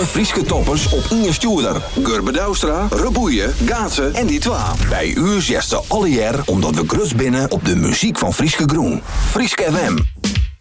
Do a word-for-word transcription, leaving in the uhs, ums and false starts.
alle Frieske toppers op Inge Stuurder. Gurbe Douwstra, Reboeien, Gaatsen en die twa. Bij u zesde alle jaar omdat we grus binnen op de muziek van Frieske Groen. Frieske F M.